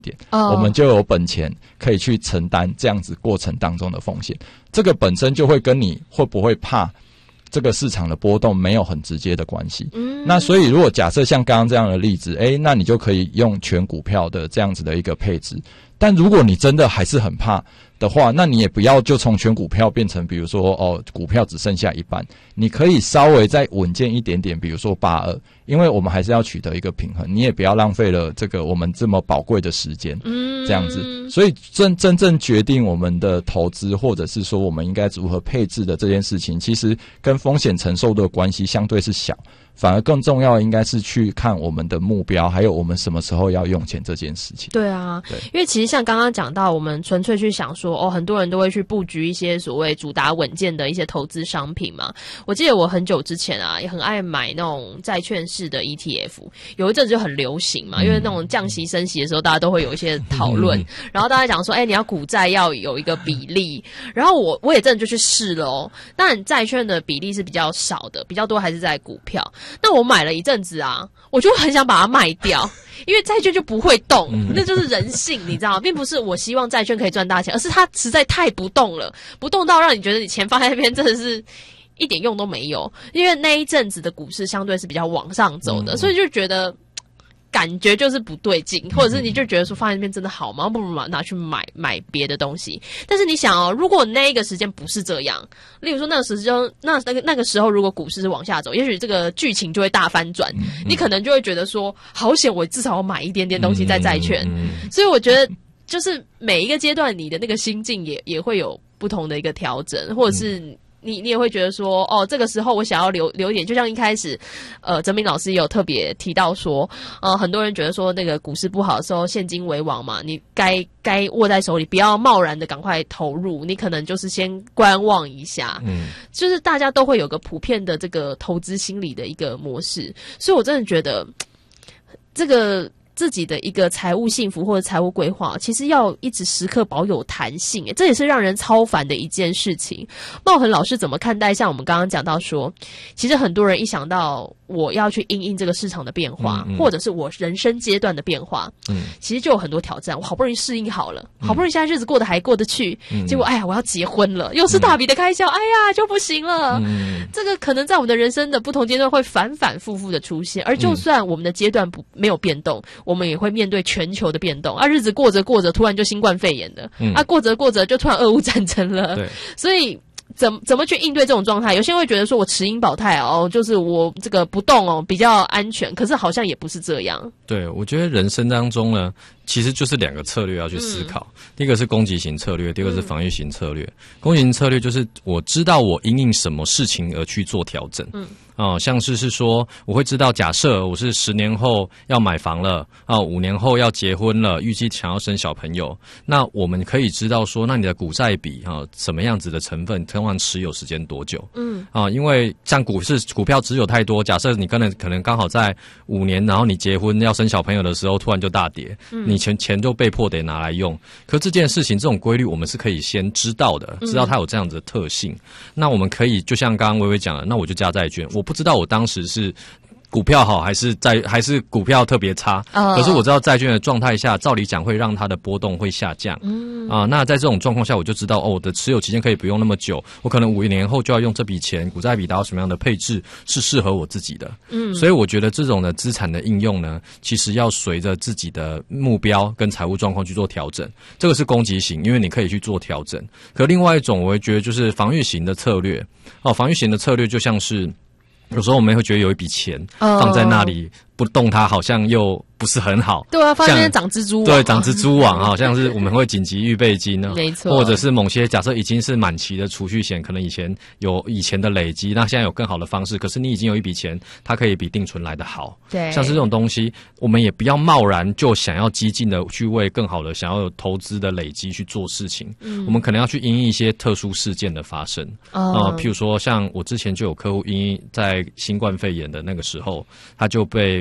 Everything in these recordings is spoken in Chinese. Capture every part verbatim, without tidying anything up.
点，我们就有本钱可以去承担这样子过程当中的风险。这个本身就会跟你会不会怕这个市场的波动没有很直接的关系。嗯，那所以如果假设像刚刚这样的例子，诶，那你就可以用全股票的这样子的一个配置。但如果你真的还是很怕的话，那你也不要就从全股票变成比如说哦股票只剩下一半，你可以稍微再稳健一点点，比如说八二，因为我们还是要取得一个平衡，你也不要浪费了这个我们这么宝贵的时间，嗯，这样子。所以真真正决定我们的投资或者是说我们应该如何配置的这件事情，其实跟风险承受的关系相对是小，反而更重要的应该是去看我们的目标，还有我们什么时候要用钱这件事情。 对啊，对，因为其实像刚刚讲到，我们纯粹去想说，哦，很多人都会去布局一些所谓主打稳健的一些投资商品嘛。我记得我很久之前啊，也很爱买那种债券式的 E T F， 有一阵子就很流行嘛，因为那种降息升息的时候，大家都会有一些讨论，嗯、然后大家讲说，哎、欸，你要股债要有一个比例，然后我我也真的就去试了哦。当然，债券的比例是比较少的，比较多还是在股票。那我买了一阵子啊，我就很想把它卖掉，因为债券就不会动，那就是人性，你知道吗？并不是我希望债券可以赚大钱，而是它实在太不动了，不动到让你觉得你钱放在那边真的是一点用都没有。因为那一阵子的股市相对是比较往上走的，所以就觉得感觉就是不对劲，或者是你就觉得说放在那边真的好吗？不如拿去买买别的东西。但是你想哦，如果那个时间不是这样，例如说那个时间，那那个那个时候如果股市是往下走，也许这个剧情就会大翻转，嗯嗯，你可能就会觉得说好险，我至少要买一点点东西在债券。嗯嗯嗯，所以我觉得就是每一个阶段你的那个心境也也会有不同的一个调整，或者是。嗯你你也会觉得说，哦，这个时候我想要留留一点，就像一开始，呃，哲明老师也有特别提到说，呃，很多人觉得说那个股市不好的时候，现金为王嘛，你该该握在手里，不要贸然的赶快投入，你可能就是先观望一下，嗯，就是大家都会有个普遍的这个投资心理的一个模式，所以我真的觉得这个。自己的一个财务幸福或者财务规划，其实要一直时刻保有弹性，这也是让人超烦的一件事情。茂恒老师怎么看待？像我们刚刚讲到说，其实很多人一想到我要去因应这个市场的变化，嗯嗯，或者是我人生阶段的变化，嗯，其实就有很多挑战。我好不容易适应好了，嗯，好不容易现在日子过得还过得去，嗯，结果哎呀，我要结婚了，又是大笔的开销，嗯，哎呀就不行了，嗯。这个可能在我们的人生的不同阶段会反反复复的出现，而就算我们的阶段不没有变动，我们也会面对全球的变动啊，日子过着过着，突然就新冠肺炎了，嗯，啊，过着过着就突然俄乌战争了，对，所以怎怎么去应对这种状态？有些人会觉得说我持盈保泰哦，就是我这个不动哦比较安全，可是好像也不是这样。 对，我觉得人生当中呢，其实就是两个策略要去思考，嗯，第一个是攻击型策略，第二个是防御型策略。嗯，攻击型策略就是我知道我因应什么事情而去做调整，嗯。哦，像是是说，我会知道，假设我是十年后要买房了，啊，五年后要结婚了，预计想要生小朋友，那我们可以知道说，那你的股债比啊，什么样子的成分，通常持有时间多久？嗯，啊，因为像股市股票持有太多，假设你可能可能刚好在五年，然后你结婚要生小朋友的时候，突然就大跌，嗯，你钱钱就被迫得拿来用。可这件事情这种规律，我们是可以先知道的，知道它有这样子的特性。嗯，那我们可以就像刚刚薇薇讲的，那我就加债券，我不知道我当时是股票好还是债还是股票特别差，哦，可是我知道债券的状态下，照理讲会让它的波动会下降，嗯啊，那在这种状况下，我就知道哦，我的持有期间可以不用那么久，我可能五年后就要用这笔钱，股债比达到什么样的配置是适合我自己的，嗯，所以我觉得这种的资产的应用呢，其实要随着自己的目标跟财务状况去做调整，这个是攻击型，因为你可以去做调整。可另外一种，我会觉得就是防御型的策略，哦，防御型的策略就像是。有时候我们会觉得有一笔钱放在那里不动它，好像又不是很好。 对啊，放在那边长蜘蛛网， 对，长蜘蛛网，好像是我们会紧急预备金呢， 没错。 或者是某些假设已经是满期的储蓄险，可能以前有以前的累积，那现在有更好的方式，可是你已经有一笔钱，它可以比定存来的好。 对， 像是这种东西，我们也不要贸然就想要激进的去为更好的想要有投资的累积去做事情。嗯，我们可能要去因应一些特殊事件的发生啊，嗯呃，譬如说像我之前就有客户因在新冠肺炎的那个时候，他就被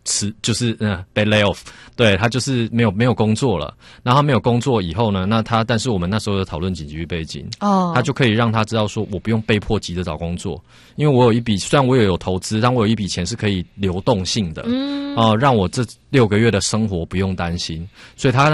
辞就是呃被 lay off， 对他就是没有没有工作了。然后他没有工作以后呢，那他但是我们那时候有讨论紧急预备金，哦，他就可以让他知道说我不用被迫急着找工作，因为我有一笔虽然我也有投资，但我有一笔钱是可以流动性的，嗯，哦、呃，让我这六个月的生活不用担心，所以他